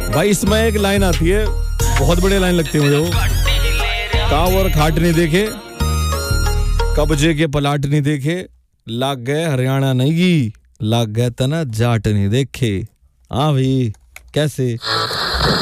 भाई इसमें एक लाइन आती है, बहुत बढ़िया लाइन लगती है मुझे वो। काव और खाट नहीं देखे, कब्जे के पलाट नहीं देखे, लाग गए हरियाणा नहीं, लाग गए तना जाट नहीं देखे। हाँ भाई कैसे